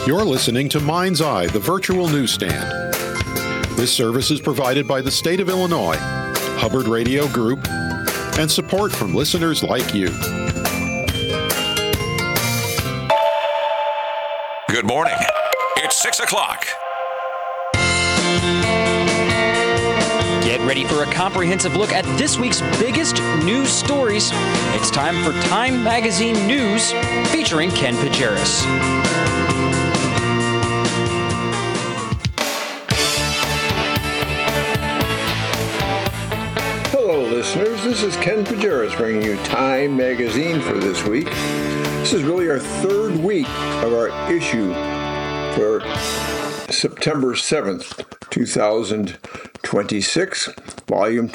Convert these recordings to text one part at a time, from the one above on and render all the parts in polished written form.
You're listening to Mind's Eye, the virtual newsstand. This service is provided by the state of Illinois, Hubbard Radio Group, and support from listeners like you. Good morning. It's 6 o'clock. Get ready for a comprehensive look at this week's biggest news stories. It's time for Time Magazine News featuring Ken Pajeris. Hello, listeners. This is Ken Pajeris bringing you Time Magazine for this week. This is really our third week of our issue for September 7th, 2026, volume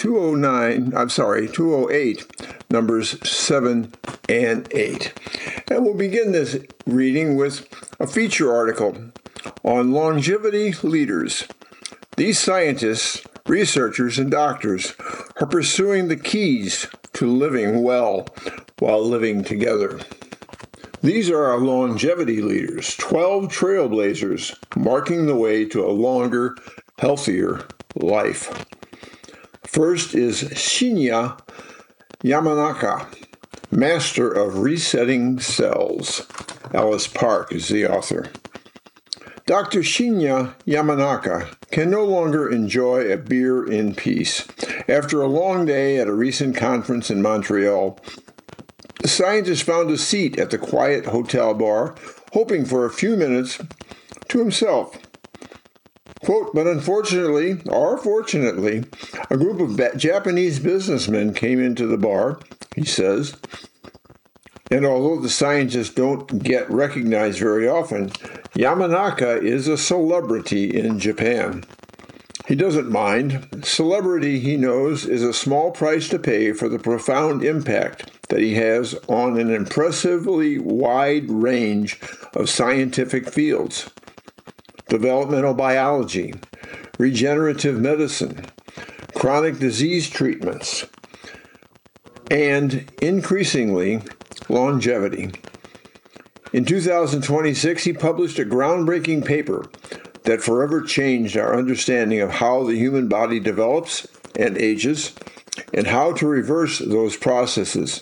208, numbers 7 and 8. And we'll begin this reading with a feature article on longevity leaders. These scientists, researchers, and doctors are pursuing the keys to living well while living together. These are our longevity leaders, 12 trailblazers marking the way to a longer, healthier life. First is Shinya Yamanaka, master of resetting cells. Alice Park is the author. Dr. Shinya Yamanaka can no longer enjoy a beer in peace. After a long day at a recent conference in Montreal, the scientist found a seat at the quiet hotel bar, hoping for a few minutes to himself. Quote, but unfortunately, or fortunately, a group of Japanese businessmen came into the bar, he says. And although the scientists don't get recognized very often, Yamanaka is a celebrity in Japan. He doesn't mind. Celebrity, he knows, is a small price to pay for the profound impact that he has on an impressively wide range of scientific fields. Developmental biology, regenerative medicine, chronic disease treatments, and increasingly, longevity. In 2026, he published a groundbreaking paper that forever changed our understanding of how the human body develops and ages, and how to reverse those processes.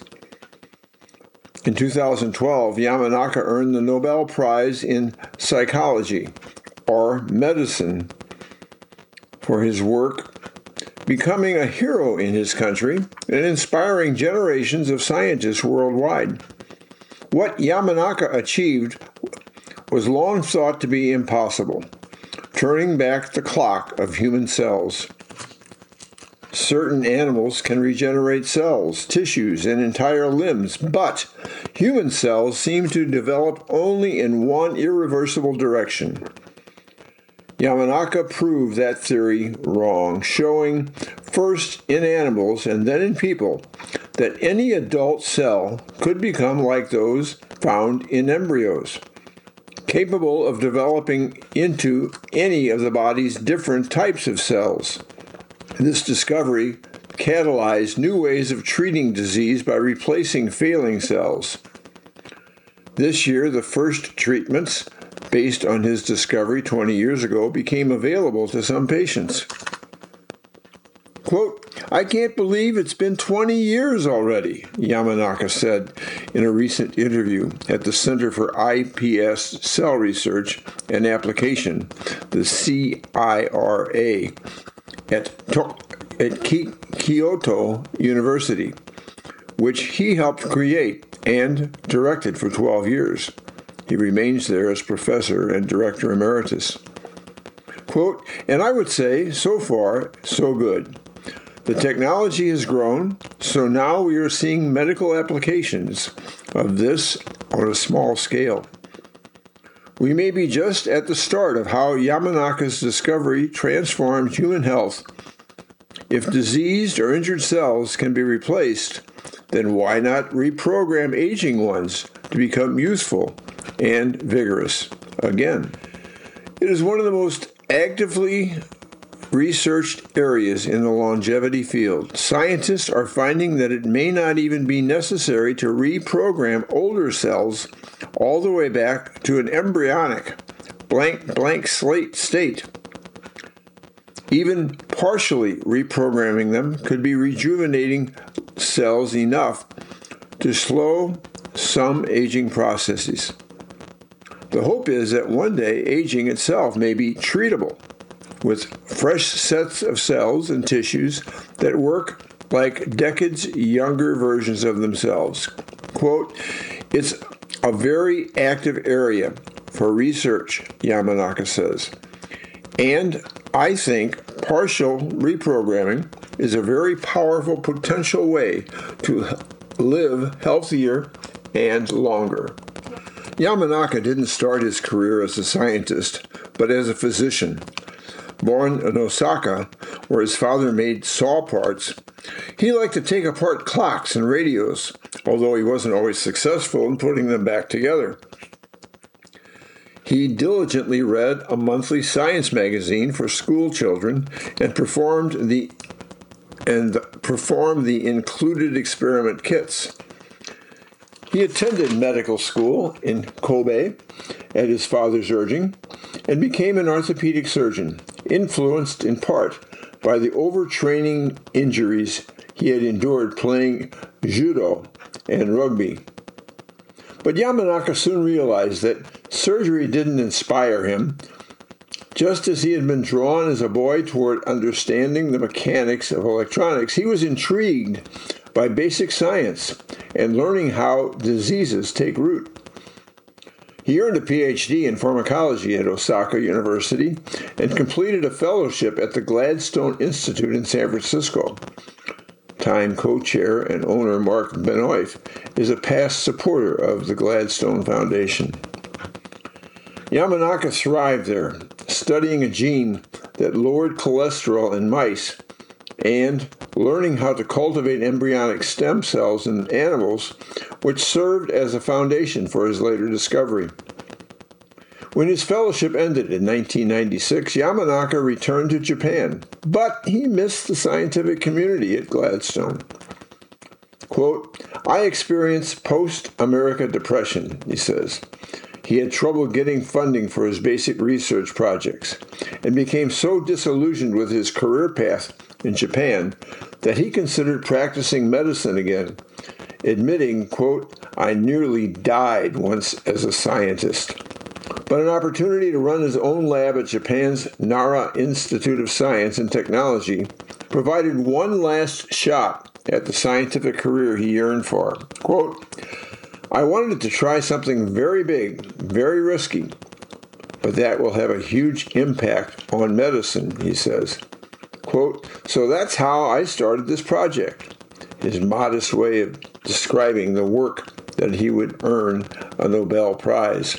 In 2012, Yamanaka earned the Nobel Prize in Psychology, or Medicine, for his work, becoming a hero in his country and inspiring generations of scientists worldwide. What Yamanaka achieved was long thought to be impossible, turning back the clock of human cells. Certain animals can regenerate cells, tissues, and entire limbs, but human cells seem to develop only in one irreversible direction. Yamanaka proved that theory wrong, showing first in animals and then in people that any adult cell could become like those found in embryos, capable of developing into any of the body's different types of cells. This discovery catalyzed new ways of treating disease by replacing failing cells. This year, the first treatments based on his discovery 20 years ago became available to some patients. Quote, I can't believe it's been 20 years already, Yamanaka said in a recent interview at the Center for iPS Cell Research and Application, the CIRA, at Kyoto University, which he helped create and directed for 12 years. He remains there as professor and director emeritus. Quote, and I would say, so far, so good. The technology has grown, so now we are seeing medical applications of this on a small scale. We may be just at the start of how Yamanaka's discovery transformed human health. If diseased or injured cells can be replaced, then why not reprogram aging ones to become useful and vigorous again? It is one of the most actively researched areas in the longevity field. Scientists are finding that it may not even be necessary to reprogram older cells all the way back to an embryonic blank slate state. Even partially reprogramming them could be rejuvenating cells enough to slow some aging processes. The hope is that one day aging itself may be treatable with fresh sets of cells and tissues that work like decades younger versions of themselves. Quote, "It's a very active area for research," Yamanaka says. "And I think partial reprogramming is a very powerful potential way to live healthier and longer." Yamanaka didn't start his career as a scientist, but as a physician. Born in Osaka, where his father made saw parts, he liked to take apart clocks and radios, although he wasn't always successful in putting them back together. He diligently read a monthly science magazine for school children and performed the included experiment kits. He attended medical school in Kobe at his father's urging and became an orthopedic surgeon, influenced in part by the overtraining injuries he had endured playing judo and rugby. But Yamanaka soon realized that surgery didn't inspire him, just as he had been drawn as a boy toward understanding the mechanics of electronics. He was intrigued by basic science and learning how diseases take root. He earned a PhD in pharmacology at Osaka University and completed a fellowship at the Gladstone Institute in San Francisco. Time co-chair and owner Mark Benoit is a past supporter of the Gladstone Foundation. Yamanaka thrived there, studying a gene that lowered cholesterol in mice and learning how to cultivate embryonic stem cells in animals, which served as a foundation for his later discovery. When his fellowship ended in 1996, Yamanaka returned to Japan, but he missed the scientific community at Gladstone. Quote, "I experienced post-America depression," he says. He had trouble getting funding for his basic research projects and became so disillusioned with his career path in Japan that he considered practicing medicine again, admitting, quote, "I nearly died once as a scientist." But an opportunity to run his own lab at Japan's Nara Institute of Science and Technology provided one last shot at the scientific career he yearned for. Quote, "I wanted to try something very big, very risky, but that will have a huge impact on medicine," he says. Quote, "So that's how I started this project," his modest way of describing the work that he would earn a Nobel Prize.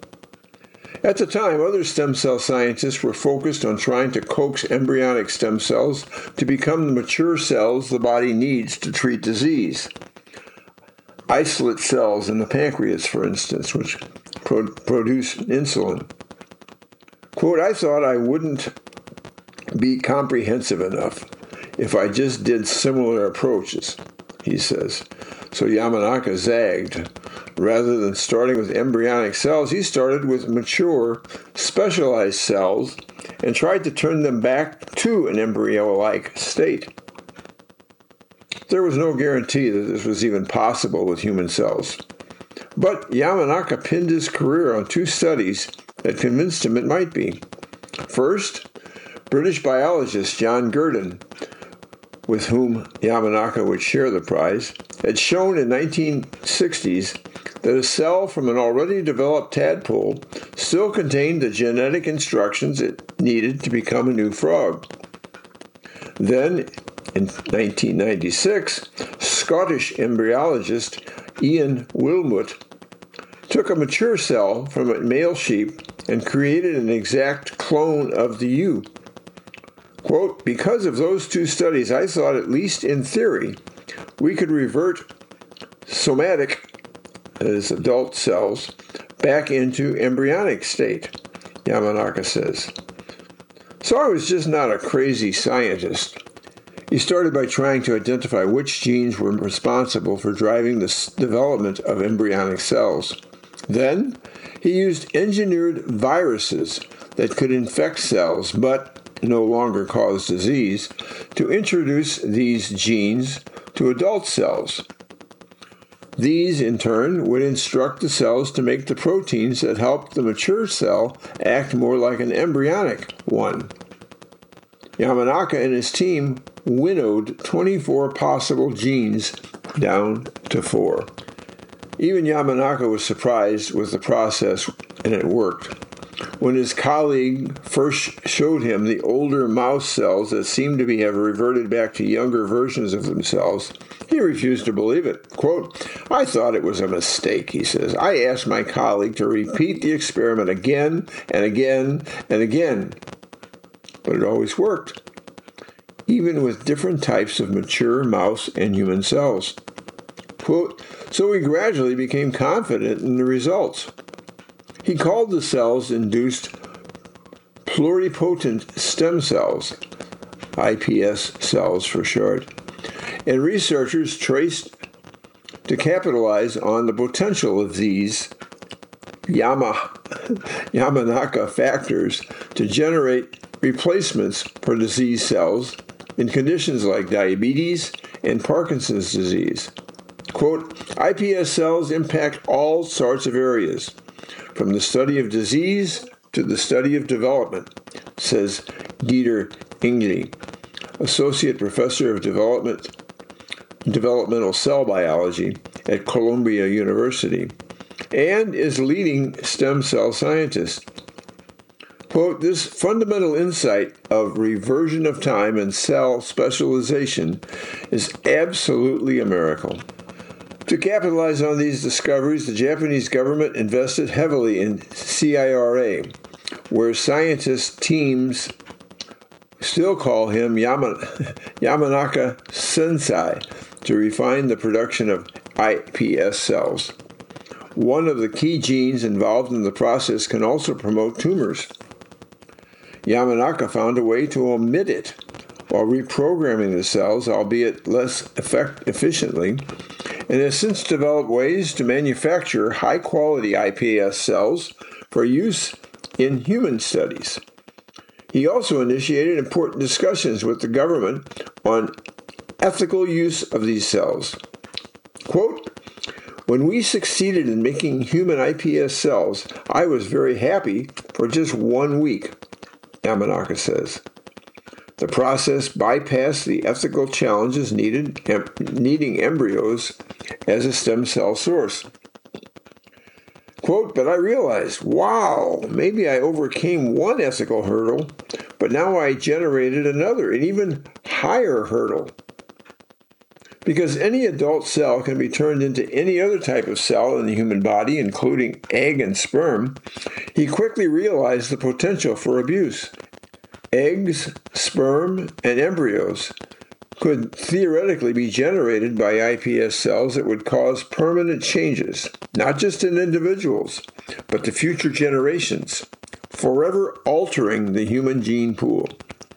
At the time, other stem cell scientists were focused on trying to coax embryonic stem cells to become the mature cells the body needs to treat disease. Isolate cells in the pancreas, for instance, which produce insulin. Quote, "I thought I wouldn't be comprehensive enough if I just did similar approaches," he says. So Yamanaka zagged. Rather than starting with embryonic cells, he started with mature, specialized cells and tried to turn them back to an embryo-like state. There was no guarantee that this was even possible with human cells. But Yamanaka pinned his career on two studies that convinced him it might be. First, British biologist John Gurdon, with whom Yamanaka would share the prize, had shown in 1960s that a cell from an already developed tadpole still contained the genetic instructions it needed to become a new frog. Then, in 1996, Scottish embryologist Ian Wilmut took a mature cell from a male sheep and created an exact clone of the ewe. Quote, "Because of those two studies, I thought, at least in theory, we could revert somatic, as adult cells, back into embryonic state," Yamanaka says. "So I was just not a crazy scientist." He started by trying to identify which genes were responsible for driving the development of embryonic cells. Then He used engineered viruses that could infect cells but no longer cause disease to introduce these genes to adult cells. These, in turn, would instruct the cells to make the proteins that help the mature cell act more like an embryonic one. Yamanaka and his team winnowed 24 possible genes down to 4. Even Yamanaka was surprised with the process, and it worked. When his colleague first showed him the older mouse cells that seemed to have reverted back to younger versions of themselves, he refused to believe it. Quote, "I thought it was a mistake," he says. "I asked my colleague to repeat the experiment again and again and again, but it always worked, even with different types of mature mouse and human cells." Quote, "So we gradually became confident in the results." He called the cells induced pluripotent stem cells, iPS cells for short, and researchers traced to capitalize on the potential of these Yamanaka factors to generate replacements for disease cells in conditions like diabetes and Parkinson's disease. Quote, "IPS cells impact all sorts of areas, from the study of disease to the study of development," says Dieter Ingli, Associate Professor of Developmental Cell Biology at Columbia University, and is leading stem cell scientist. Quote, "This fundamental insight of reversion of time and cell specialization is absolutely a miracle." To capitalize on these discoveries, the Japanese government invested heavily in CIRA, where scientist teams still call him Yamanaka Sensei, to refine the production of iPS cells. One of the key genes involved in the process can also promote tumors. Yamanaka found a way to omit it while reprogramming the cells, albeit less efficiently, and has since developed ways to manufacture high-quality iPS cells for use in human studies. He also initiated important discussions with the government on ethical use of these cells. Quote, "When we succeeded in making human iPS cells, I was very happy for just 1 week," Yamanaka says. The process bypassed the ethical challenges needing embryos as a stem cell source. Quote, "But I realized, wow, maybe I overcame one ethical hurdle, but now I generated another, an even higher hurdle. Because any adult cell can be turned into any other type of cell in the human body, including egg and sperm, he quickly realized the potential for abuse. Eggs, sperm, and embryos could theoretically be generated by iPS cells that would cause permanent changes, not just in individuals, but to future generations, forever altering the human gene pool."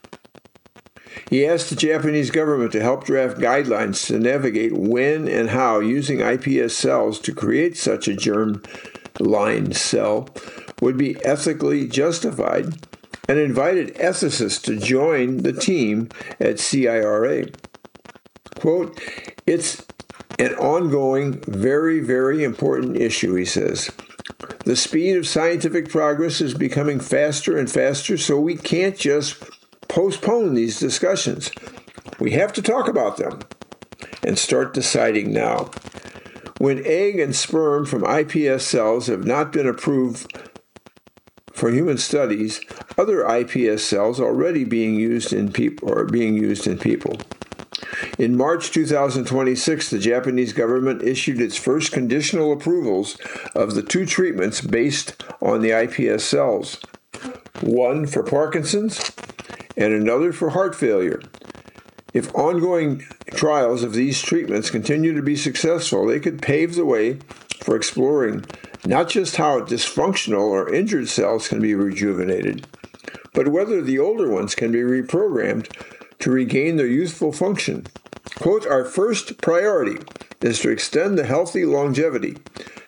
He asked the Japanese government to help draft guidelines to navigate when and how using iPS cells to create such a germ-line cell would be ethically justified, and invited ethicists to join the team at CIRA. Quote, "It's an ongoing, very, very important issue," he says. "The speed of scientific progress is becoming faster and faster, so we can't just postpone these discussions. We have to talk about them and start deciding now. When egg and sperm from iPS cells have not been approved for human studies, other iPS cells already being used in people are being used in people." In March 2026, the Japanese government issued its first conditional approvals of the 2 treatments based on the iPS cells, one for Parkinson's and another for heart failure. If ongoing trials of these treatments continue to be successful, they could pave the way for exploring not just how dysfunctional or injured cells can be rejuvenated, but whether the older ones can be reprogrammed to regain their youthful function. Quote, "Our first priority is to extend the healthy longevity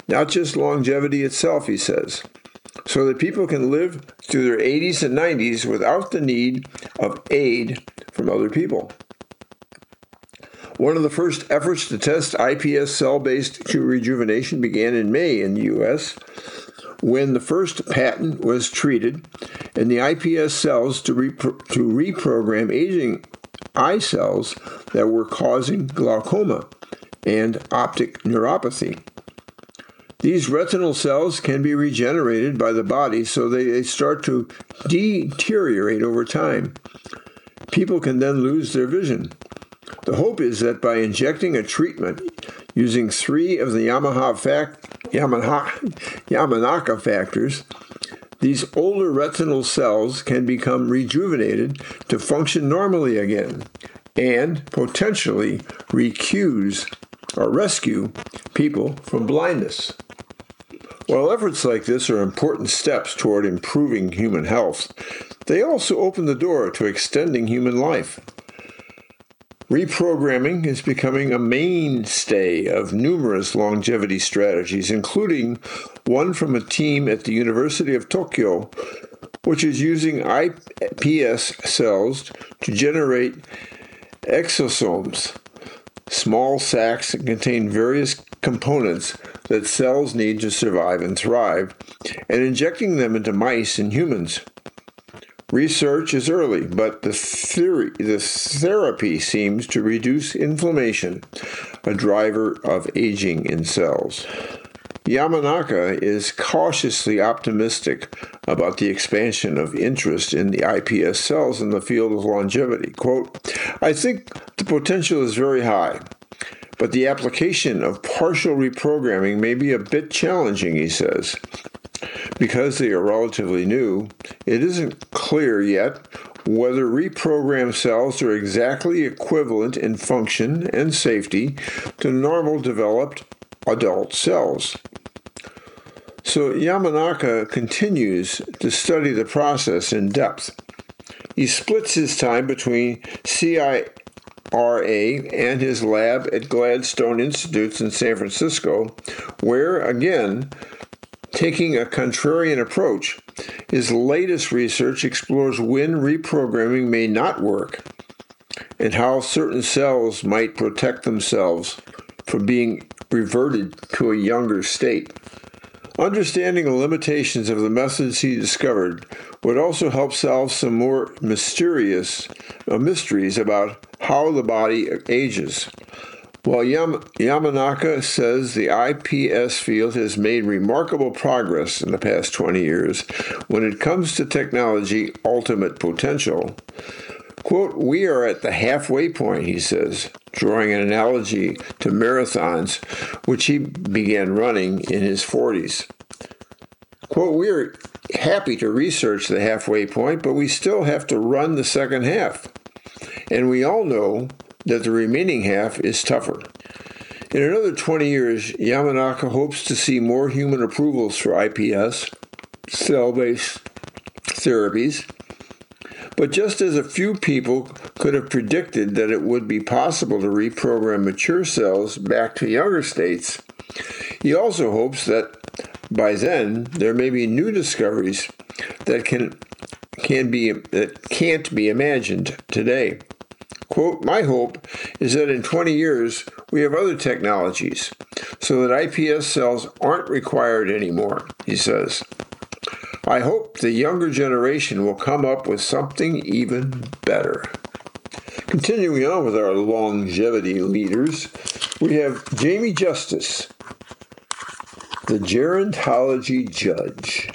not just longevity itself, he says, so that people can live through their 80s and 90s without the need of aid from other people. One of the first efforts to test iPS cell-based rejuvenation began in May in the U.S., when the first patent was treated, and the iPS cells to reprogram aging eye cells that were causing glaucoma and optic neuropathy. These retinal cells can be regenerated by the body, so they start to deteriorate over time. People can then lose their vision. The hope is that by injecting a treatment using 3 of the Yamanaka factors, these older retinal cells can become rejuvenated to function normally again and potentially rescue people from blindness. While efforts like this are important steps toward improving human health, they also open the door to extending human life. Reprogramming is becoming a mainstay of numerous longevity strategies, including one from a team at the University of Tokyo, which is using iPS cells to generate exosomes, small sacs that contain various components that cells need to survive and thrive, and injecting them into mice and humans. Research is early, but the therapy seems to reduce inflammation, a driver of aging in cells. Yamanaka is cautiously optimistic about the expansion of interest in the iPS cells in the field of longevity. Quote, I think the potential is very high, but the application of partial reprogramming may be a bit challenging, he says. Because they are relatively new, it isn't clear yet whether reprogrammed cells are exactly equivalent in function and safety to normal developed adult cells. So Yamanaka continues to study the process in depth. He splits his time between CIRA and his lab at Gladstone Institutes in San Francisco, where, again, taking a contrarian approach, his latest research explores when reprogramming may not work and how certain cells might protect themselves from being reverted to a younger state. Understanding the limitations of the methods he discovered would also help solve some more mysteries about how the body ages. While Yamanaka says the iPS field has made remarkable progress in the past 20 years when it comes to technology ultimate potential, quote, we are at the halfway point, he says, drawing an analogy to marathons, which he began running in his 40s. Quote, we are happy to research the halfway point, but we still have to run the second half. And we all know that the remaining half is tougher. In another 20 years, Yamanaka hopes to see more human approvals for iPS, cell-based therapies. But just as a few people could have predicted that it would be possible to reprogram mature cells back to younger states, he also hopes that by then there may be new discoveries that can't be imagined today. Quote, my hope is that in 20 years we have other technologies so that iPS cells aren't required anymore, he says. I hope the younger generation will come up with something even better. Continuing on with our longevity leaders, we have Jamie Justice, the gerontology judge.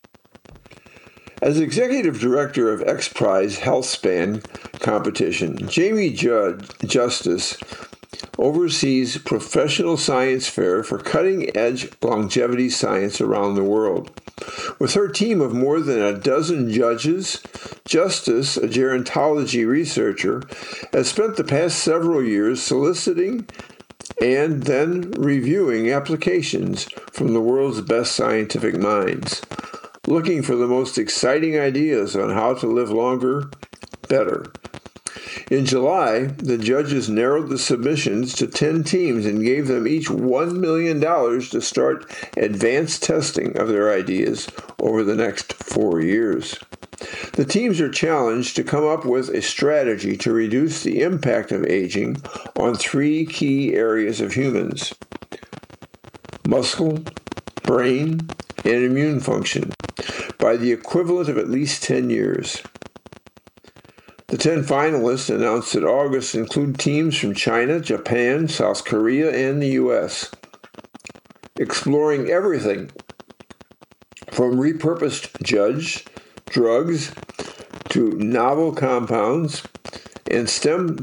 As executive director of X Prize HealthSpan competition, Jamie Justice oversees professional science fair for cutting-edge longevity science around the world. With her team of more than a dozen judges, Justice, a gerontology researcher, has spent the past several years soliciting and then reviewing applications from the world's best scientific minds, looking for the most exciting ideas on how to live longer, better. In July, the judges narrowed the submissions to 10 teams and gave them each $1 million to start advanced testing of their ideas over the next 4 years. The teams are challenged to come up with a strategy to reduce the impact of aging on 3 key areas of humans: muscle, brain, and immune function, by the equivalent of at least 10 years. The 10 finalists announced in August include teams from China, Japan, South Korea, and the U.S., exploring everything from repurposed drugs to novel compounds and stem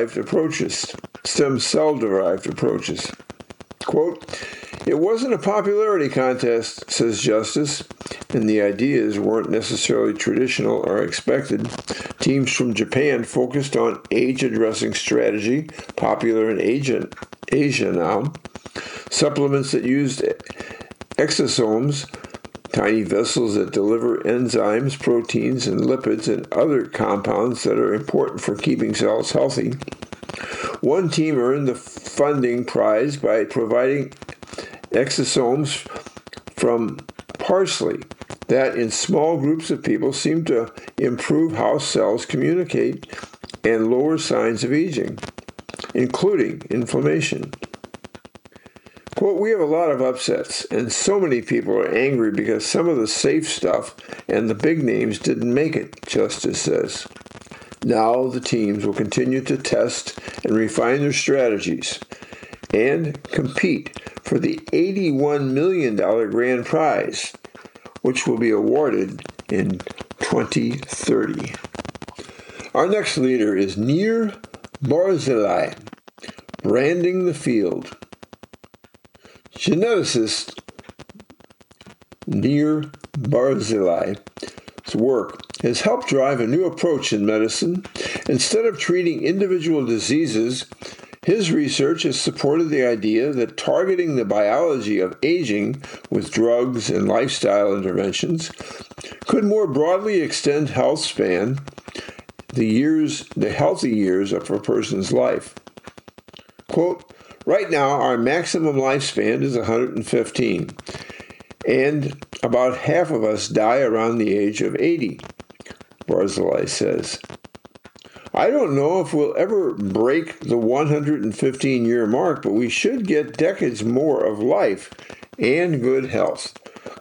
cell-derived approaches. Quote, "It wasn't a popularity contest," says Justice, and the ideas weren't necessarily traditional or expected. Teams from Japan focused on age-addressing strategy, popular in Asia now, supplements that used exosomes, tiny vessels that deliver enzymes, proteins, and lipids and other compounds that are important for keeping cells healthy. One team earned the funding prize by providing exosomes from parsley that in small groups of people seem to improve how cells communicate and lower signs of aging, including inflammation. Quote, "We have a lot of upsets, and so many people are angry because some of the safe stuff and the big names didn't make it," Justice says. Now the teams will continue to test and refine their strategies and compete for the $81 million grand prize, which will be awarded in 2030. Our next leader is Nir Barzilai, branding the field. Geneticist Nir Barzilai's work has helped drive a new approach in medicine. Instead of treating individual diseases, his research has supported the idea that targeting the biology of aging with drugs and lifestyle interventions could more broadly extend health span, the healthy years of a person's life. Quote, "Right now, our maximum lifespan is 115, and about half of us die around the age of 80, Barzilai says. "I don't know if we'll ever break the 115-year mark, but we should get decades more of life and good health."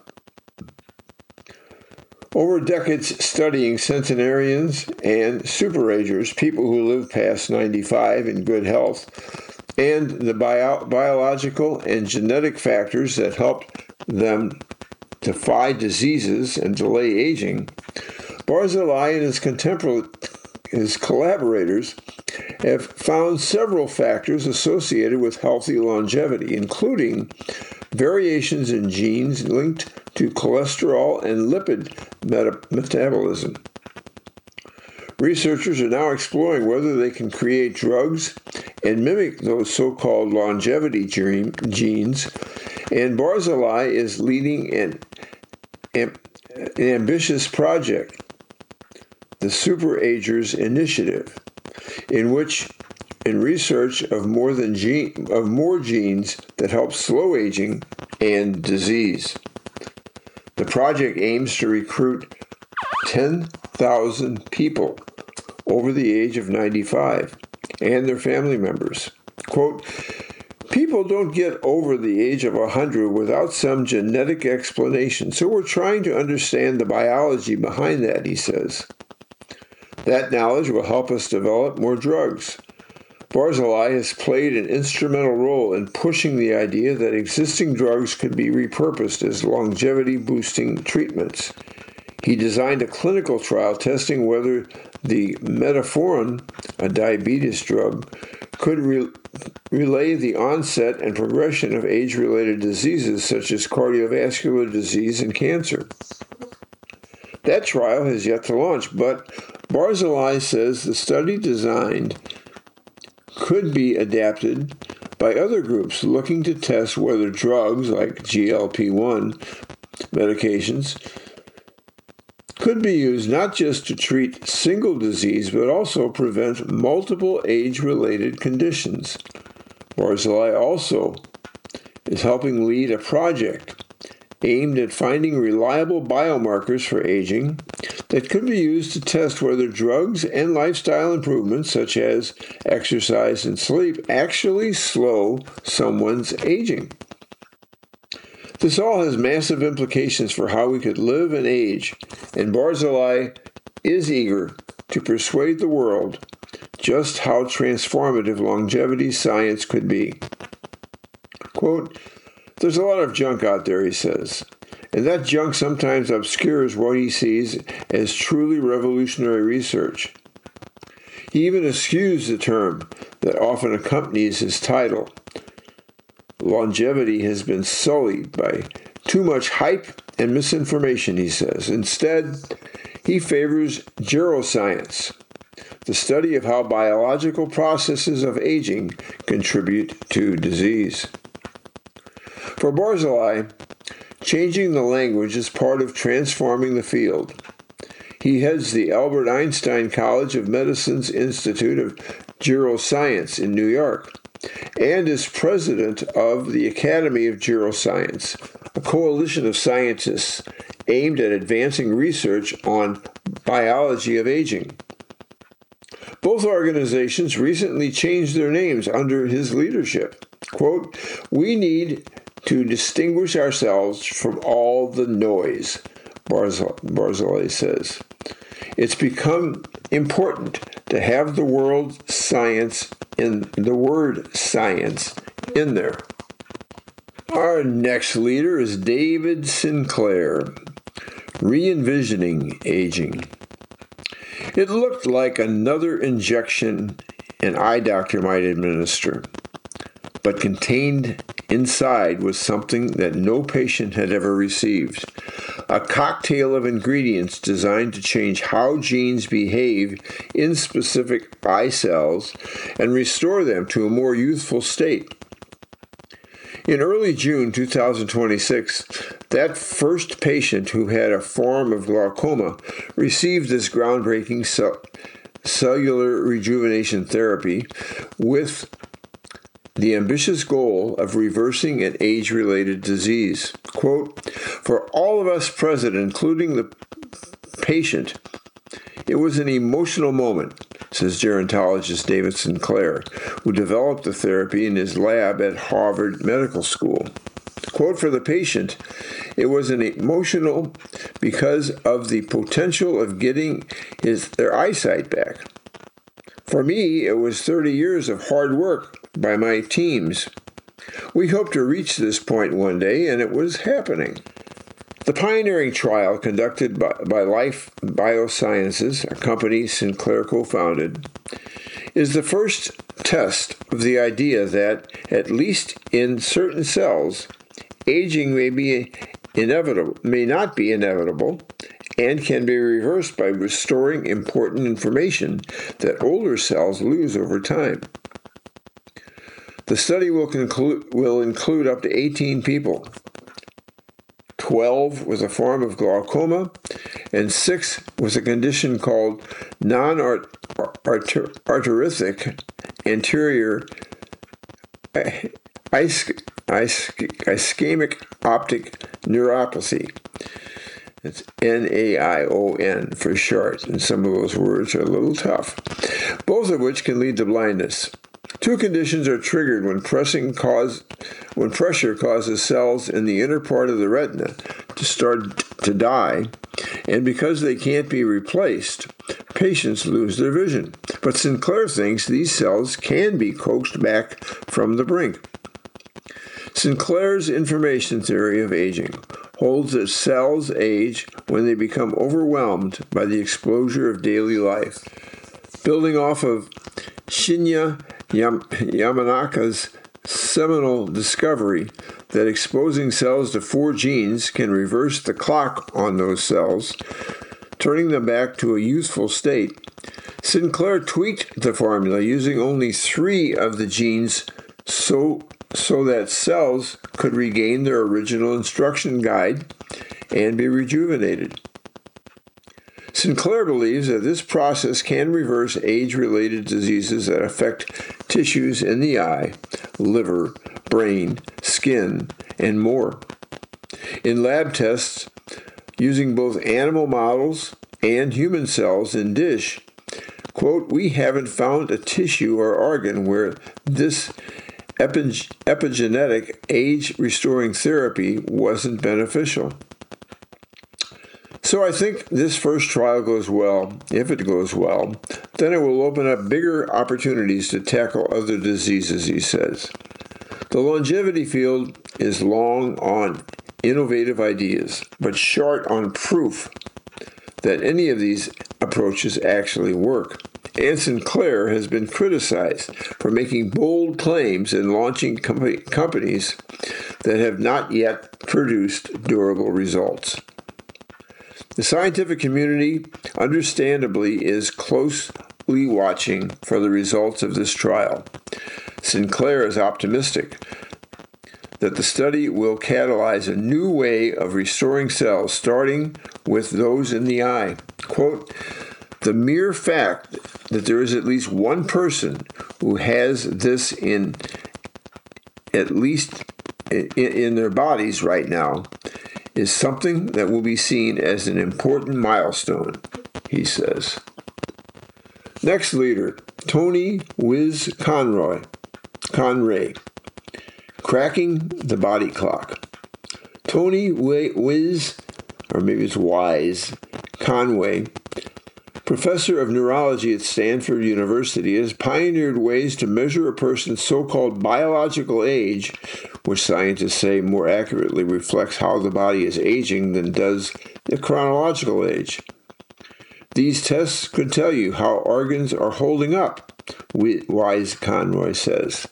Over decades studying centenarians and superagers, people who live past 95 in good health, and the biological and genetic factors that help them defy diseases and delay aging, Barzilai and his collaborators have found several factors associated with healthy longevity, including variations in genes linked to cholesterol and lipid metabolism. Researchers are now exploring whether they can create drugs and mimic those so-called longevity genes, and Barzilai is leading an ambitious project, the Superagers Initiative, in research of more genes that help slow aging and disease. The project aims to recruit 10,000 people over the age of 95 and their family members. Quote, "People don't get over the age of 100 without some genetic explanation, so we're trying to understand the biology behind that," he says. That knowledge will help us develop more drugs. Barzilai has played an instrumental role in pushing the idea that existing drugs could be repurposed as longevity-boosting treatments. He designed a clinical trial testing whether the metformin, a diabetes drug, could relay the onset and progression of age-related diseases such as cardiovascular disease and cancer. That trial has yet to launch, but Barzilai says the study designed could be adapted by other groups looking to test whether drugs like GLP-1 medications could be used not just to treat single disease, but also prevent multiple age-related conditions. Barzilai also is helping lead a project aimed at finding reliable biomarkers for aging that could be used to test whether drugs and lifestyle improvements, such as exercise and sleep, actually slow someone's aging. This all has massive implications for how we could live and age, and Barzilai is eager to persuade the world just how transformative longevity science could be. Quote, "There's a lot of junk out there," he says, and that junk sometimes obscures what he sees as truly revolutionary research. He even eschews the term that often accompanies his title. Longevity has been sullied by too much hype and misinformation, he says. Instead, he favors geroscience, the study of how biological processes of aging contribute to disease. For Barzilai, changing the language is part of transforming the field. He heads the Albert Einstein College of Medicine's Institute of Geroscience in New York, and is president of the Academy of Geroscience, a coalition of scientists aimed at advancing research on biology of aging. Both organizations recently changed their names under his leadership. Quote, "We need to distinguish ourselves from all the noise," Barzilai says. "It's become important to have the word science in there." Our next leader is David Sinclair, Re-Envisioning Aging. It looked like another injection an eye doctor might administer, but contained inside was something that no patient had ever received. A cocktail of ingredients designed to change how genes behave in specific eye cells and restore them to a more youthful state. In early June 2026, that first patient who had a form of glaucoma received this groundbreaking cellular rejuvenation therapy with the ambitious goal of reversing an age-related disease. Quote, "For all of us present, including the patient, it was an emotional moment," says gerontologist David Sinclair, who developed the therapy in his lab at Harvard Medical School. Quote, "For the patient, it was an emotional because of the potential of getting their eyesight back. For me, it was 30 years of hard work by my teams. We hoped to reach this point one day, and it was happening." The pioneering trial conducted by Life Biosciences, a company Sinclair co-founded, is the first test of the idea that, at least in certain cells, aging may not be inevitable, and can be reversed by restoring important information that older cells lose over time. The study will include up to 18 people, 12 with a form of glaucoma, and 6 with a condition called non-arteritic anterior ischemic optic neuropathy. It's NAION for short, and some of those words are a little tough, both of which can lead to blindness. Two conditions are triggered when pressure causes cells in the inner part of the retina to start to die, and because they can't be replaced, patients lose their vision. But Sinclair thinks these cells can be coaxed back from the brink. Sinclair's information theory of aging holds that cells age when they become overwhelmed by the exposure of daily life. Building off of Shinya Yamanaka's seminal discovery that exposing cells to 4 genes can reverse the clock on those cells, turning them back to a youthful state, Sinclair tweaked the formula using only 3 of the genes so that cells could regain their original instruction guide and be rejuvenated. Sinclair believes that this process can reverse age-related diseases that affect tissues in the eye, liver, brain, skin, and more. In lab tests, using both animal models and human cells in dish, quote, we haven't found a tissue or organ where this epigenetic age-restoring therapy wasn't beneficial. So I think this first trial goes well. If it goes well, then it will open up bigger opportunities to tackle other diseases, he says. The longevity field is long on innovative ideas, but short on proof that any of these approaches actually work. And Sinclair has been criticized for making bold claims and launching companies that have not yet produced durable results. The scientific community, understandably, is closely watching for the results of this trial. Sinclair is optimistic that the study will catalyze a new way of restoring cells, starting with those in the eye. Quote, the mere fact that there is at least one person who has this in their bodies right now is something that will be seen as an important milestone, he says. Next leader, Tony Wiz Conray, cracking the body clock. Tony Wiz, or maybe it's Wise, Conway, professor of neurology at Stanford University, has pioneered ways to measure a person's so-called biological age, which scientists say more accurately reflects how the body is aging than does the chronological age. These tests could tell you how organs are holding up, Wise Conroy says.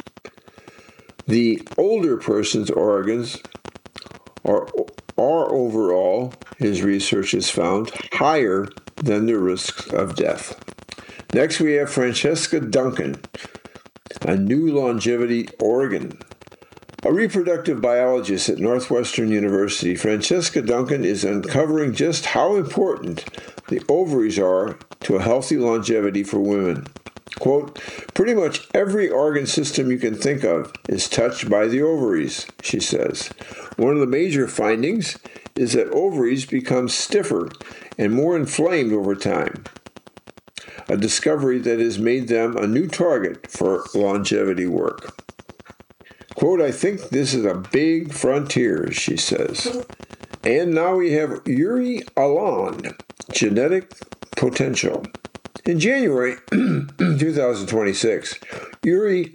The older person's organs are overall, his research has found, higher than the risks of death. Next we have Francesca Duncan, a new longevity organ. A reproductive biologist at Northwestern University, Francesca Duncan is uncovering just how important the ovaries are to a healthy longevity for women. Quote, pretty much every organ system you can think of is touched by the ovaries, she says. One of the major findings is that ovaries become stiffer and more inflamed over time, a discovery that has made them a new target for longevity work. Quote, I think this is a big frontier, she says. And now we have Yuri Alon, genetic potential. In January 2026, Yuri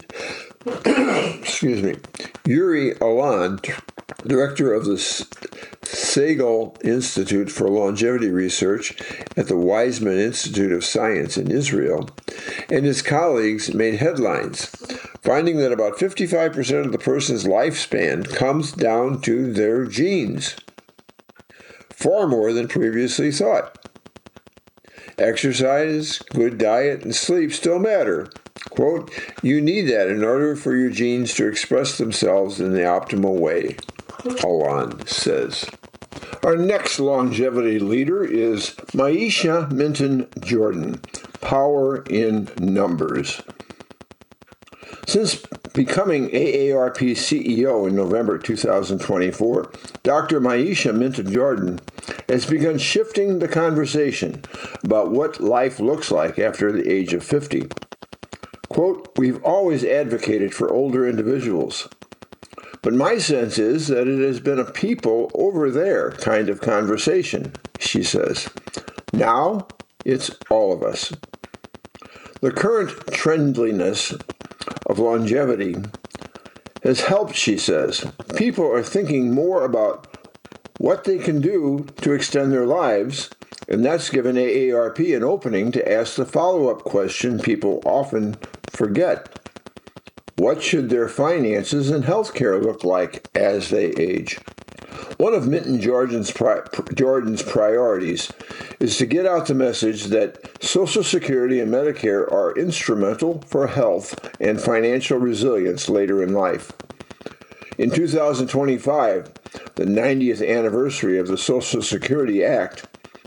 Alon, director of the Segal Institute for Longevity Research at the Weizmann Institute of Science in Israel, and his colleagues made headlines, finding that about 55% of the person's lifespan comes down to their genes, far more than previously thought. Exercise, good diet, and sleep still matter. Quote, you need that in order for your genes to express themselves in the optimal way, Alon says. Our next longevity leader is Maisha Minton Jordan, Power in Numbers. Since becoming AARP CEO in November 2024, Dr. Maisha Minton Jordan has begun shifting the conversation about what life looks like after the age of 50. Quote, we've always advocated for older individuals, but my sense is that it has been a people over there kind of conversation, she says. Now, it's all of us. The current trendliness of longevity has helped, she says. People are thinking more about what they can do to extend their lives, and that's given AARP an opening to ask the follow-up question people often forget. What should their finances and health care look like as they age? One of Minton Jordan's priorities is to get out the message that Social Security and Medicare are instrumental for health and financial resilience later in life. In 2025, the 90th anniversary of the Social Security Act,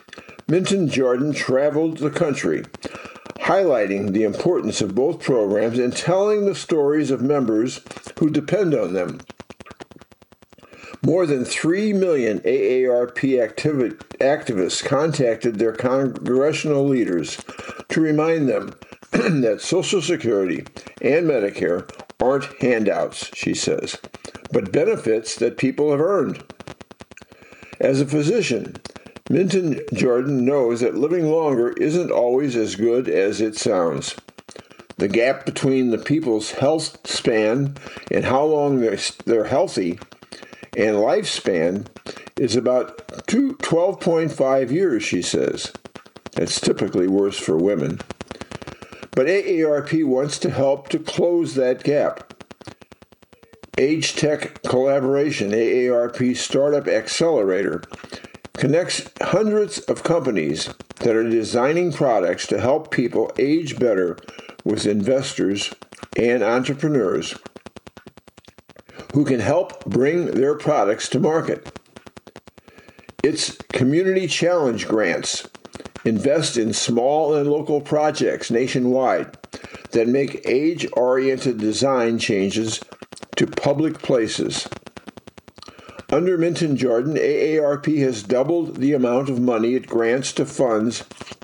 Minton Jordan traveled the country, highlighting the importance of both programs and telling the stories of members who depend on them. More than 3 million AARP activists contacted their congressional leaders to remind them that Social Security and Medicare aren't handouts, she says, but benefits that people have earned. As a physician, Minton Jordan knows that living longer isn't always as good as it sounds. The gap between the people's health span and how long they're healthy and lifespan is about 12.5 years, she says. That's typically worse for women. But AARP wants to help to close that gap. Age Tech Collaboration, AARP Startup Accelerator, connects hundreds of companies that are designing products to help people age better with investors and entrepreneurs who can help bring their products to market. Its Community Challenge grants invest in small and local projects nationwide that make age-oriented design changes to public places. Under Minton Jordan, AARP has doubled the amount of money it grants to fund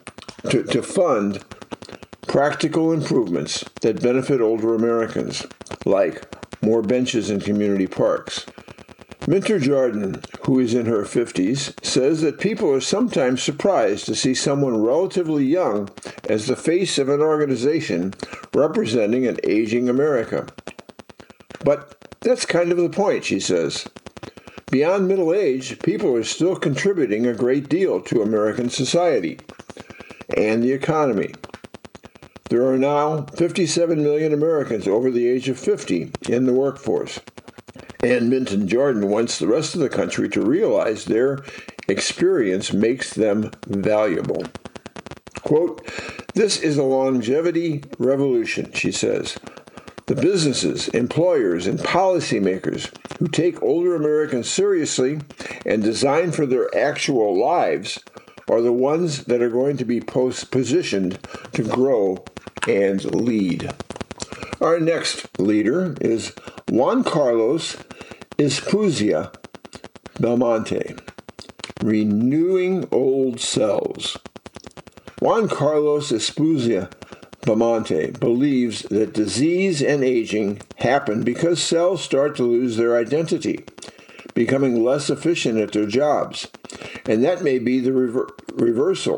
practical improvements that benefit older Americans, like more benches in community parks. Minton Jordan, who is in her 50s, says that people are sometimes surprised to see someone relatively young as the face of an organization representing an aging America. But that's kind of the point, she says. Beyond middle age, people are still contributing a great deal to American society and the economy. There are now 57 million Americans over the age of 50 in the workforce. And Minton Jordan wants the rest of the country to realize their experience makes them valuable. Quote, "This is a longevity revolution," she says. The businesses, employers, and policymakers who take older Americans seriously and design for their actual lives are the ones that are going to be positioned to grow and lead. Our next leader is Juan Carlos Espucia Belmonte, Renewing Old Cells. Juan Carlos Espucia Belmonte believes that disease and aging happen because cells start to lose their identity, becoming less efficient at their jobs, and that may be reversible.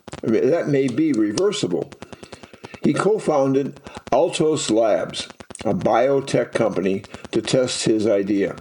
He co-founded Altos Labs, a biotech company, to test his idea.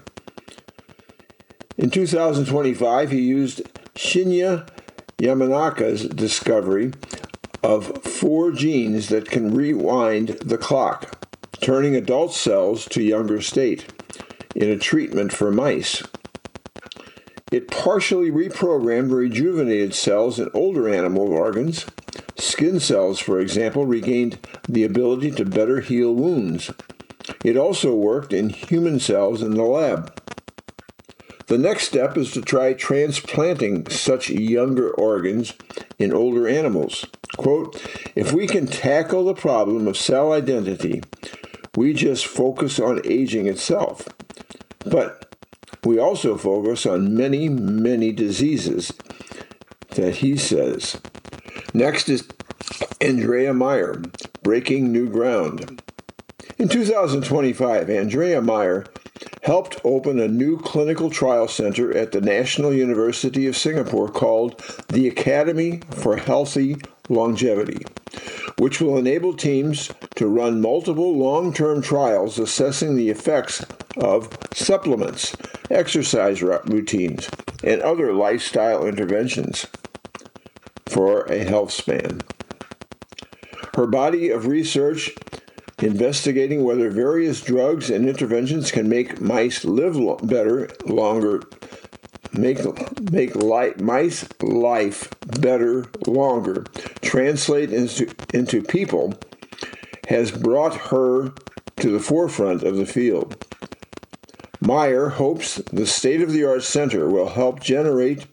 In 2025, he used Shinya Yamanaka's discovery of 4 genes that can rewind the clock, turning adult cells to younger state, in a treatment for mice. It partially reprogrammed rejuvenated cells in older animal organs. Skin cells, for example, regained the ability to better heal wounds. It also worked in human cells in the lab. The next step is to try transplanting such younger organs in older animals. Quote, "If we can tackle the problem of cell identity, we just focus on aging itself. But we also focus on many, many diseases," that he says. Next is Andrea Meyer, Breaking New Ground. In 2025, Andrea Meyer helped open a new clinical trial center at the National University of Singapore called the Academy for Healthy Longevity, which will enable teams to run multiple long-term trials assessing the effects of supplements, exercise routines, and other lifestyle interventions for a health span. Her body of research investigating whether various drugs and interventions can make mice live better longer, make mice life better longer, translate into people, has brought her to the forefront of the field. Meyer hopes the state-of-the-art center will help generate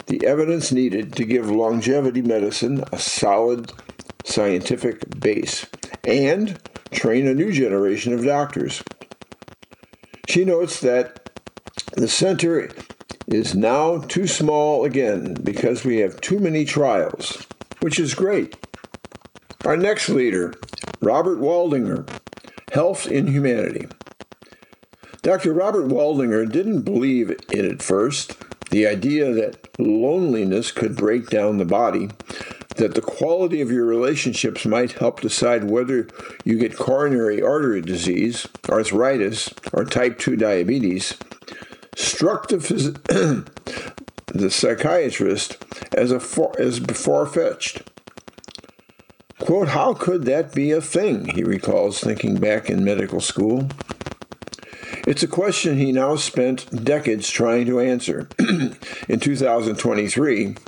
the evidence needed to give longevity medicine a solid scientific base and train a new generation of doctors. She notes that the center is now too small again because we have too many trials, which is great. Our next leader, Robert Waldinger, Health in Humanity. Dr. Robert Waldinger didn't believe in it at first, the idea that loneliness could break down the body, that the quality of your relationships might help decide whether you get coronary artery disease, arthritis, or type 2 diabetes, struck the psychiatrist as far-fetched. Quote, "How could that be a thing?" he recalls thinking back in medical school. It's a question he now spent decades trying to answer. In 2003,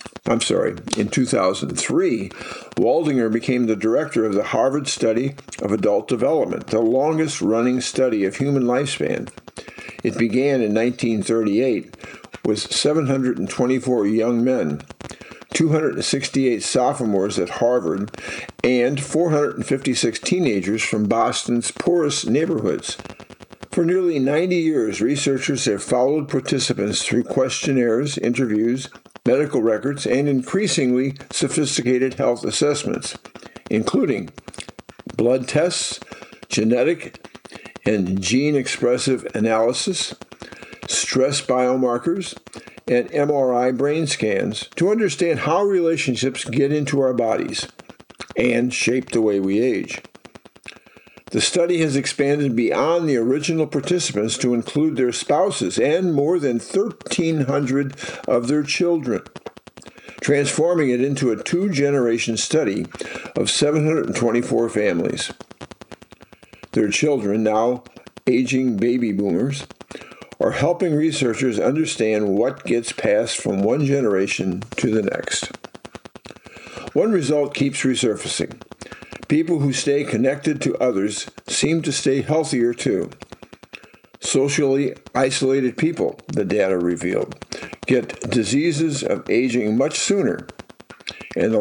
Waldinger became the director of the Harvard Study of Adult Development, the longest-running study of human lifespan. It began in 1938 with 724 young men, 268 sophomores at Harvard, and 456 teenagers from Boston's poorest neighborhoods. For nearly 90 years, researchers have followed participants through questionnaires, interviews, medical records, and increasingly sophisticated health assessments, including blood tests, genetic and gene-expressive analysis, stress biomarkers, and MRI brain scans to understand how relationships get into our bodies and shape the way we age. The study has expanded beyond the original participants to include their spouses and more than 1,300 of their children, transforming it into a two-generation study of 724 families. Their children, now aging baby boomers, are helping researchers understand what gets passed from one generation to the next. One result keeps resurfacing. People who stay connected to others seem to stay healthier too. Socially isolated people, the data revealed, get diseases of aging much sooner, and the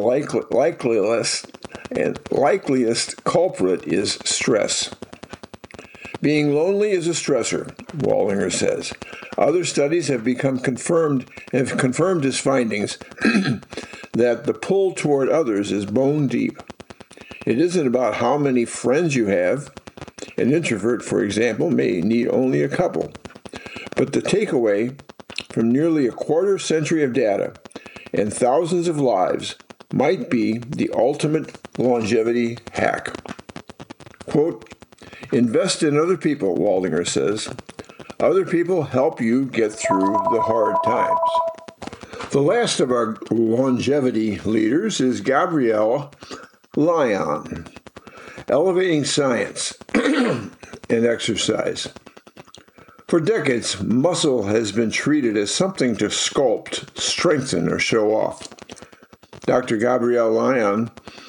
likeliest culprit is stress. Being lonely is a stressor, Waldinger says. Other studies have confirmed his findings that the pull toward others is bone deep. It isn't about how many friends you have. An introvert, for example, may need only a couple. But the takeaway from nearly a quarter century of data and thousands of lives might be the ultimate longevity hack. Quote, "Invest in other people," Waldinger says. Other people help you get through the hard times. The last of our longevity leaders is Gabrielle Lyon, Elevating Science and Exercise. For decades, muscle has been treated as something to sculpt, strengthen, or show off. Dr. Gabrielle Lyon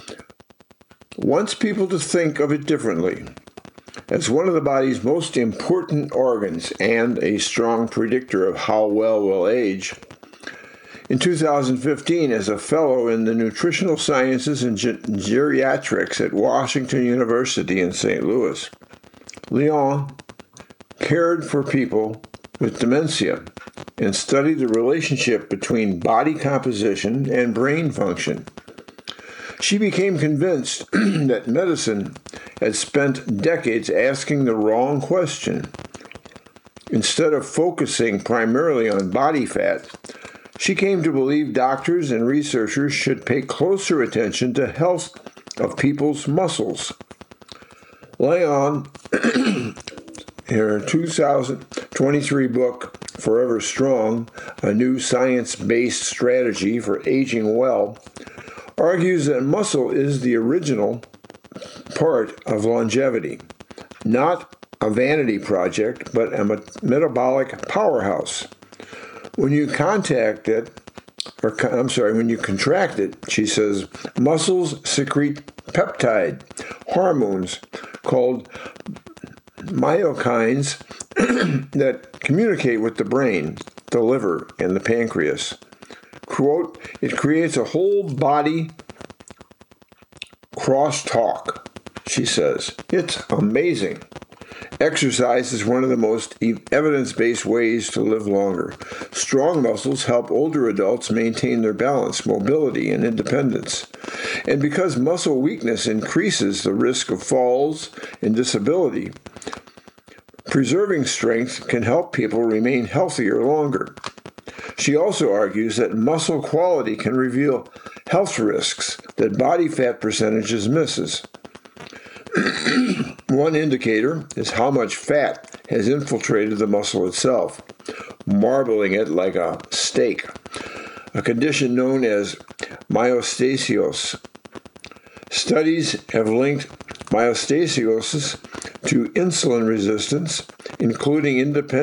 wants people to think of it differently, as one of the body's most important organs and a strong predictor of how well we'll age. In 2015, as a fellow in the Nutritional Sciences and Geriatrics at Washington University in St. Louis, Lyon cared for people with dementia and studied the relationship between body composition and brain function. She became convinced that medicine had spent decades asking the wrong question. Instead of focusing primarily on body fat, she came to believe doctors and researchers should pay closer attention to health of people's muscles. Lyon, in her 2023 book, Forever Strong, A New Science-Based Strategy for Aging Well, argues that muscle is the original part of longevity, not a vanity project, but a metabolic powerhouse. When you contract it, she says, muscles secrete peptide hormones called myokines that communicate with the brain, the liver, and the pancreas. quote, it creates a whole body crosstalk, she says. It's amazing. Exercise is one of the most evidence-based ways to live longer. Strong muscles help older adults maintain their balance, mobility, and independence. And because muscle weakness increases the risk of falls and disability, preserving strength can help people remain healthier longer. She also argues that muscle quality can reveal health risks that body fat percentages misses. One indicator is how much fat has infiltrated the muscle itself, marbling it like a steak, a condition known as myostasis. Studies have linked myostasis to insulin resistance, including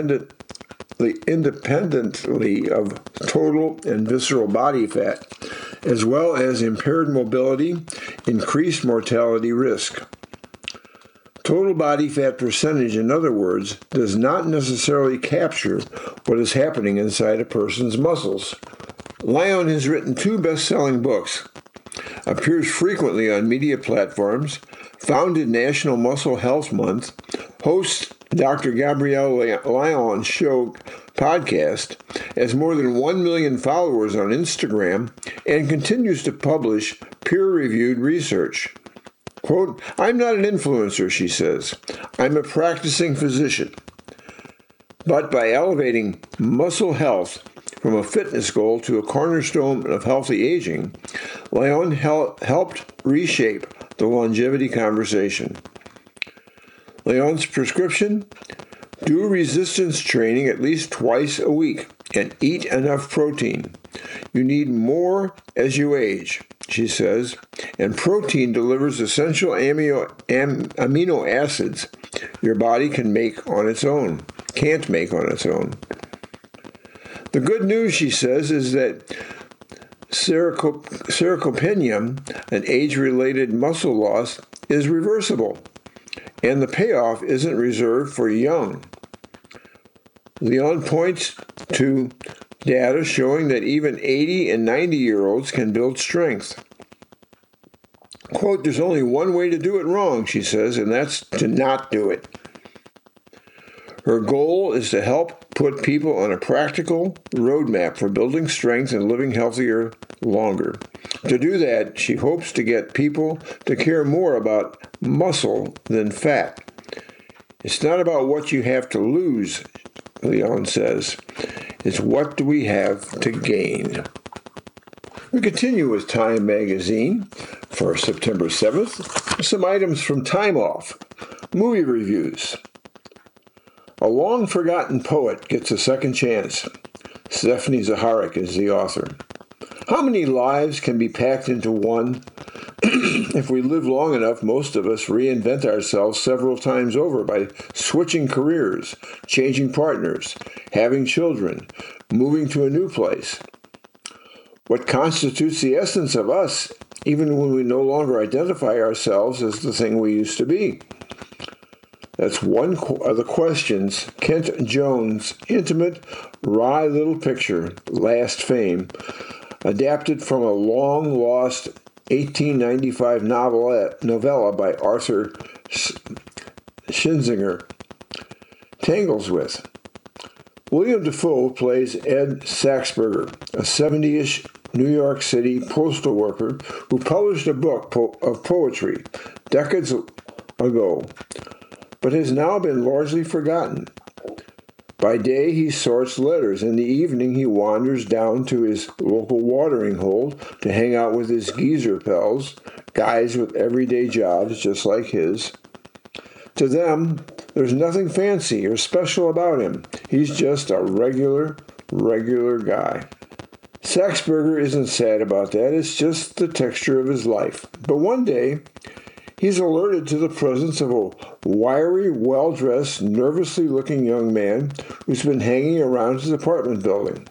independently of total and visceral body fat, as well as impaired mobility, increased mortality risk. Total body fat percentage, in other words, does not necessarily capture what is happening inside a person's muscles. Lyon has written 2 best-selling books, appears frequently on media platforms, founded National Muscle Health Month, hosts Dr. Gabrielle Lyon's show podcast, has more than 1 million followers on Instagram, and continues to publish peer-reviewed research. Quote, I'm not an influencer, she says. I'm a practicing physician. But by elevating muscle health from a fitness goal to a cornerstone of healthy aging, Lyon helped reshape the longevity conversation. Lyon's prescription? Do resistance training at least twice a week and eat enough protein. You need more as you age, she says, and protein delivers essential amino acids your body can't make on its own. The good news, she says, is that sarcopenia, an age-related muscle loss, is reversible, and the payoff isn't reserved for young. Lyon points to data showing that even 80 and 90-year-olds can build strength. Quote, there's only one way to do it wrong, she says, and that's to not do it. Her goal is to help put people on a practical roadmap for building strength and living healthier longer. To do that, she hopes to get people to care more about muscle than fat. It's not about what you have to lose, Lyon says. It's what do we have to gain. We continue with Time magazine for September 7th. Some items from Time Off. Movie reviews. A long-forgotten poet gets a second chance. Stephanie Zaharik is the author. How many lives can be packed into one? If we live long enough, most of us reinvent ourselves several times over by switching careers, changing partners, having children, moving to a new place. What constitutes the essence of us, even when we no longer identify ourselves as the thing we used to be? That's one of the questions Kent Jones' intimate, wry little picture, Last Fame, adapted from a long-lost 1895 novella by Arthur Schlesinger, tangles with. William Dafoe plays Ed Saxberger, a 70-ish New York City postal worker who published a book of poetry decades ago, but has now been largely forgotten. By day, he sorts letters. In the evening, he wanders down to his local watering hole to hang out with his geezer pals, guys with everyday jobs just like his. To them, there's nothing fancy or special about him. He's just a regular guy. Saxberger isn't sad about that. It's just the texture of his life. But one day, he's alerted to the presence of a wiry, well-dressed, nervously looking young man who's been hanging around his apartment building.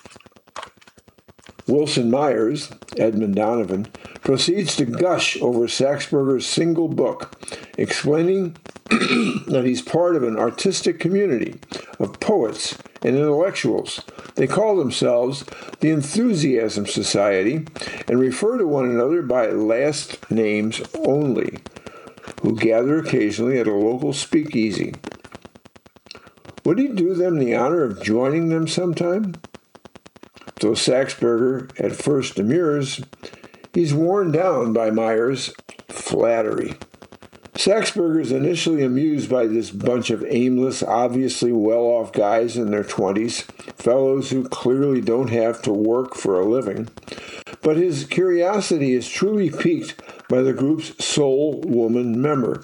Wilson Myers, Edmund Donovan, proceeds to gush over Saxberger's single book, explaining that he's part of an artistic community of poets and intellectuals They call themselves the Enthusiasm Society and refer to one another by last names only, who gather occasionally at a local speakeasy. Would he do them the honor of joining them sometime? Though Saxberger at first demurs, he's worn down by Myers' flattery. Saxberger is initially amused by this bunch of aimless, obviously well-off guys in their 20s, fellows who clearly don't have to work for a living. But his curiosity is truly piqued by the group's sole woman member.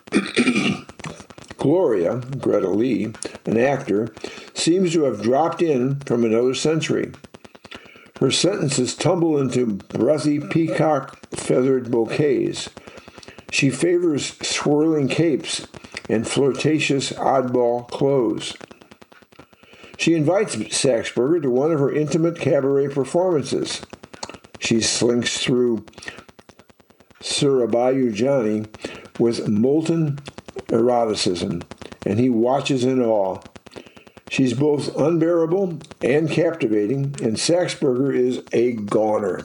Gloria, Greta Lee, an actor, seems to have dropped in from another century. Her sentences tumble into breathy peacock-feathered bouquets. She favors swirling capes and flirtatious oddball clothes. She invites Saxberger to one of her intimate cabaret performances. She slinks through Surabayu Johnny with molten eroticism, and he watches in awe. She's both unbearable and captivating, and Saxberger is a goner.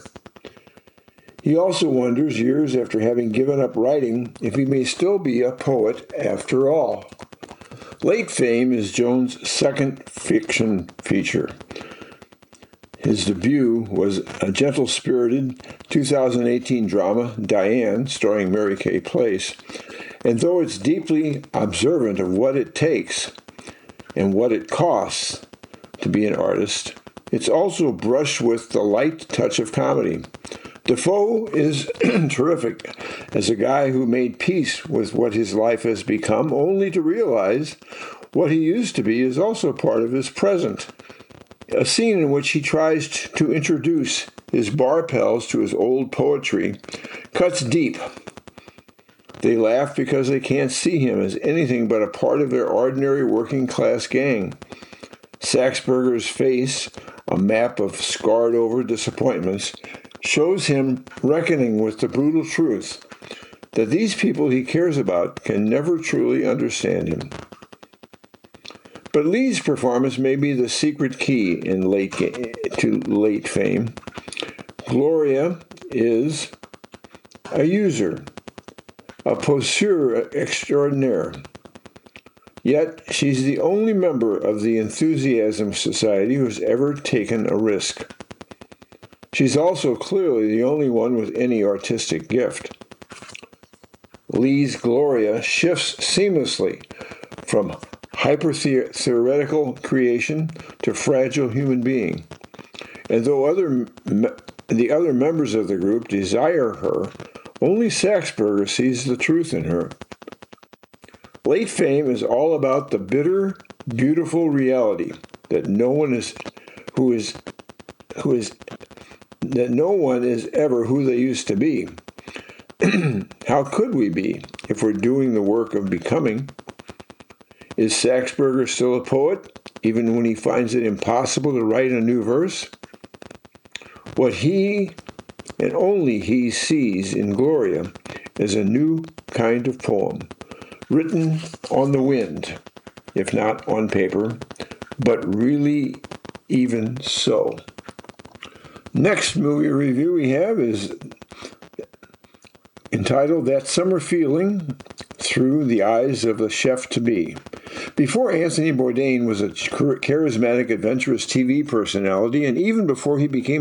He also wonders, years after having given up writing, if he may still be a poet after all. Late Fame is Jones' second fiction feature. His debut was a gentle-spirited 2018 drama, Diane, starring Mary Kay Place, and though it's deeply observant of what it takes and what it costs to be an artist, it's also brushed with the light touch of comedy. Defoe is terrific as a guy who made peace with what his life has become, only to realize what he used to be is also part of his present. A scene in which he tries to introduce his bar pals to his old poetry cuts deep. They laugh because they can't see him as anything but a part of their ordinary working-class gang. Saxberger's face, a map of scarred-over disappointments, shows him reckoning with the brutal truth that these people he cares about can never truly understand him. But Lee's performance may be the secret key to Late Fame. Gloria is a user, a poseur extraordinaire. Yet she's the only member of the Enthusiasm Society who's ever taken a risk. She's also clearly the only one with any artistic gift. Lee's Gloria shifts seamlessly from hyper-theoretical creation to fragile human being. And though the other members of the group desire her, only Saxberger sees the truth in her. Late Fame is all about the bitter, beautiful reality that no one is ever who they used to be. How could we be if we're doing the work of becoming? Is Saxberger still a poet, even when he finds it impossible to write a new verse? What he and only he sees in Gloria is a new kind of poem, written on the wind, if not on paper, but really even so. Next movie review we have is entitled That Summer Feeling Through the Eyes of a Chef-to-Be. Before Anthony Bourdain was a charismatic, adventurous TV personality, and even before he became